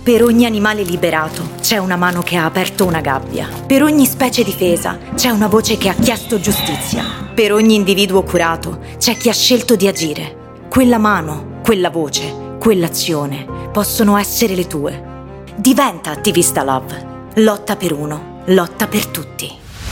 Per ogni animale liberato c'è una mano che ha aperto una gabbia. Per ogni specie difesa c'è una voce che ha chiesto giustizia. Per ogni individuo curato c'è chi ha scelto di agire. Quella mano, quella voce, quell'azione possono essere le tue. Diventa attivista Love. Lotta per uno, lotta per tutti.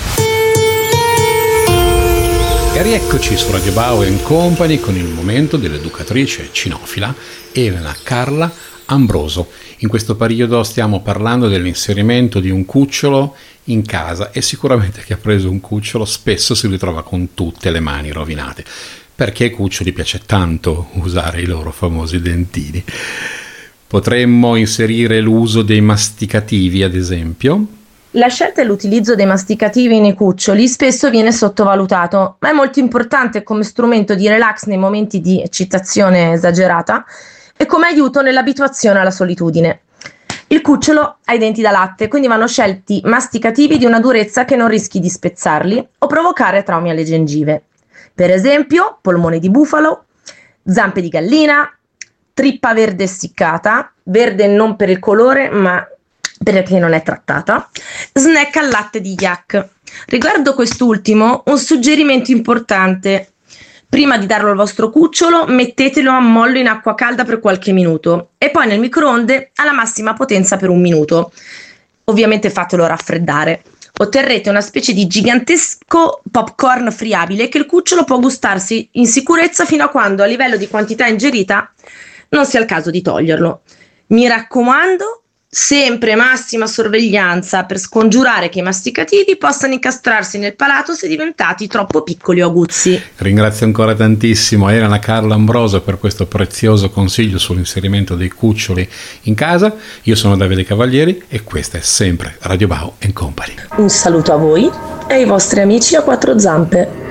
E rieccoci su Radio Bao & Company con il momento dell'educatrice cinofila Elena Carla Ambroso. In questo periodo stiamo parlando dell'inserimento di un cucciolo in casa e sicuramente chi ha preso un cucciolo spesso si ritrova con tutte le mani rovinate, perché ai cuccioli piace tanto usare i loro famosi dentini. Potremmo inserire l'uso dei masticativi, ad esempio. La scelta e l'utilizzo dei masticativi nei cuccioli spesso viene sottovalutato, ma è molto importante come strumento di relax nei momenti di eccitazione esagerata e come aiuto nell'abituazione alla solitudine. Il cucciolo ha i denti da latte, quindi vanno scelti masticativi di una durezza che non rischi di spezzarli o provocare traumi alle gengive. Per esempio, polmone di bufalo, zampe di gallina, trippa verde essiccata, verde non per il colore ma perché non è trattata, snack al latte di yak. Riguardo quest'ultimo, un suggerimento importante. Prima di darlo al vostro cucciolo, mettetelo a mollo in acqua calda per qualche minuto e poi nel microonde alla massima potenza per 1 minuto. Ovviamente fatelo raffreddare. Otterrete una specie di gigantesco popcorn friabile che il cucciolo può gustarsi in sicurezza fino a quando, a livello di quantità ingerita, non sia il caso di toglierlo. Mi raccomando, sempre massima sorveglianza per scongiurare che i masticativi possano incastrarsi nel palato se diventati troppo piccoli o aguzzi. Ringrazio ancora tantissimo Elena Carla Ambroso per questo prezioso consiglio sull'inserimento dei cuccioli in casa. Io sono Davide Cavalieri e questa è sempre Radio Bao & Company. Un saluto a voi e ai vostri amici a quattro zampe.